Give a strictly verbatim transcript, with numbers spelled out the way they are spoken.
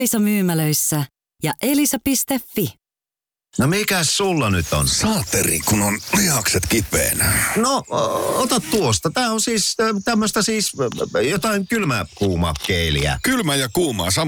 Elisa myymälöissä ja elisa piste fi. No mikäs sulla nyt on? Saatteri, kun on lihakset kipeänä. No, o- ota tuosta. Tää on siis tämmöistä siis ö, jotain kylmää kuumaa keiliä. Kylmä ja kuumaa sama.